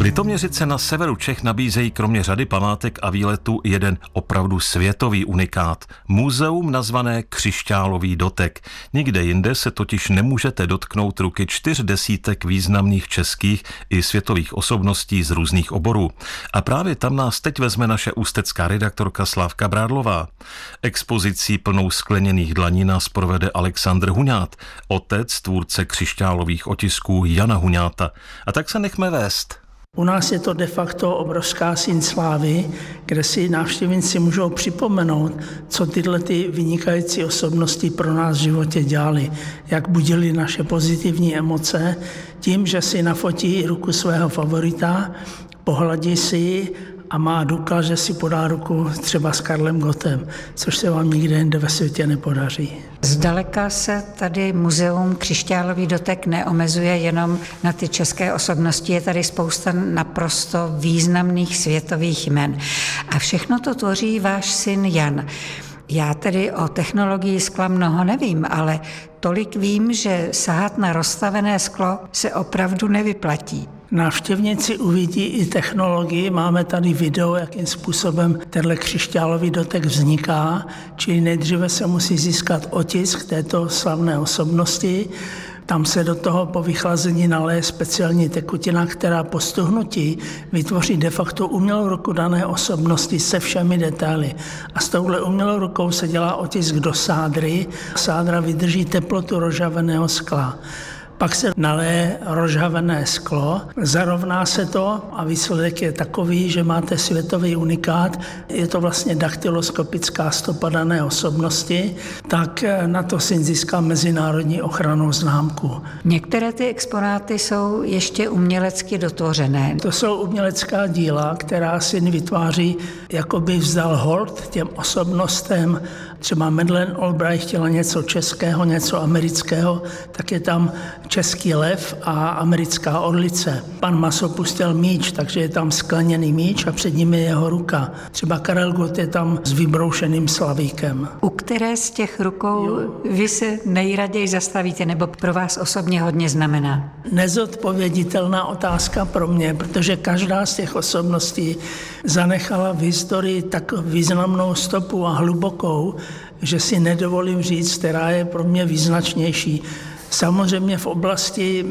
Litoměřice na severu Čech nabízejí kromě řady památek a výletů jeden opravdu světový unikát. Muzeum nazvané Křišťálový dotek. Nikde jinde se totiž nemůžete dotknout ruky 40 významných českých i světových osobností z různých oborů. A právě tam nás teď vezme naše ústecká redaktorka Slávka Brádlová. Expozicí plnou skleněných dlaní nás provede Alexandr Huňát, otec tvůrce křišťálových otisků Jana Huňáta. A tak se nechme vést. U nás je to de facto obrovská síň slávy, kde si návštěvníci můžou připomenout, co tyhle ty vynikající osobnosti pro nás v životě dělali, jak budili naše pozitivní emoce tím, že si nafotí ruku svého favorita, pohladí si ji a má důkaz, že si podá ruku třeba s Karlem Gottem, což se vám nikde jinde ve světě nepodaří. Zdaleka se tady muzeum Křišťálový dotek neomezuje jenom na ty české osobnosti, je tady spousta naprosto významných světových jmen. A všechno to tvoří váš syn Jan. Já tedy o technologii skla mnoho nevím, ale tolik vím, že sahat na rozstavené sklo se opravdu nevyplatí. Návštěvníci uvidí i technologii, máme tady video, jakým způsobem tenhle křišťálový dotek vzniká, čili nejdříve se musí získat otisk této slavné osobnosti. Tam se do toho po vychlazení naleje speciální tekutina, která po stuhnutí vytvoří de facto umělou ruku dané osobnosti se všemi detaily. A s touhle umělou rukou se dělá otisk do sádry. Sádra vydrží teplotu rozžhaveného skla. Pak se naleje rozžhavené sklo, zarovná se to a výsledek je takový, že máte světový unikát. Je to vlastně daktyloskopická stopa dané osobnosti, tak na to syn získá mezinárodní ochrannou známku. Některé ty exponáty jsou ještě umělecky dotvořené. To jsou umělecká díla, která syn vytváří, jako by vzdal hold těm osobnostem. Třeba Madeleine Albright chtěla něco českého, něco amerického, tak je tam český lev a americká orlice. Pan Maso pustil míč, takže je tam skleněný míč a před ním je jeho ruka. Třeba Karel Gott je tam s vybroušeným slavíkem. U které z těch rukou vy se nejraději zastavíte, nebo pro vás osobně hodně znamená? Nezodpověditelná otázka pro mě, protože každá z těch osobností zanechala v historii tak významnou stopu a hlubokou, že si nedovolím říct, která je pro mě význačnější. Samozřejmě v oblasti,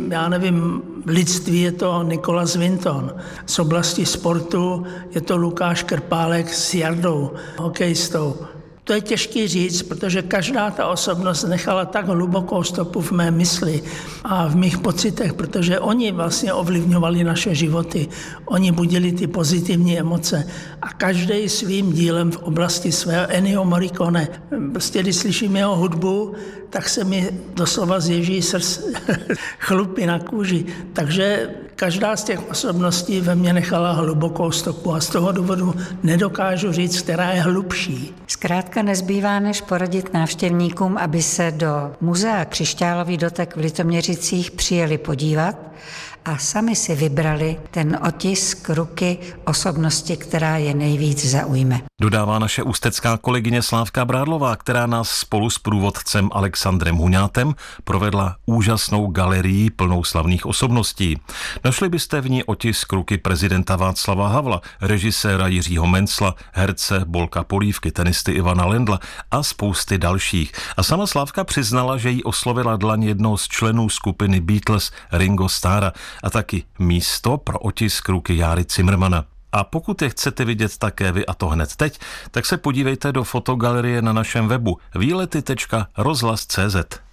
lidství je to Nicholas Winton. Z oblasti sportu je to Lukáš Krpálek s Jardou, hokejistou. To je těžký říct, protože každá ta osobnost nechala tak hlubokou stopu v mé mysli a v mých pocitech, protože oni vlastně ovlivňovali naše životy. Oni budili ty pozitivní emoce a každý svým dílem v oblasti svého Ennio Morricone. Prostě když slyším jeho hudbu, tak se mi doslova zježí chlupy na kůži. Takže každá z těch osobností ve mně nechala hlubokou stopu a z toho důvodu nedokážu říct, která je hlubší. Zkrátka nezbývá, než poradit návštěvníkům, aby se do muzea Křišťálový dotek v Litoměřicích přijeli podívat a sami si vybrali ten otisk ruky osobnosti, která je nejvíc zaujme. Dodává naše ústecká kolegyně Slávka Brádlová, která nás spolu s průvodcem Alexandrem Huňátem provedla úžasnou galerii plnou slavných osobností. Našli byste v ní otisk ruky prezidenta Václava Havla, režiséra Jiřího Mencla, herce Bolka Polívky, tenisty Ivana Lendla a spousty dalších. A sama Slávka přiznala, že jí oslovila dlaň jednoho z členů skupiny Beatles Ringo Starra a taky místo pro otisk ruky Járy Cimrmana. A pokud je chcete vidět také vy, a to hned teď, tak se podívejte do fotogalerie na našem webu výlety.rozhlas.cz.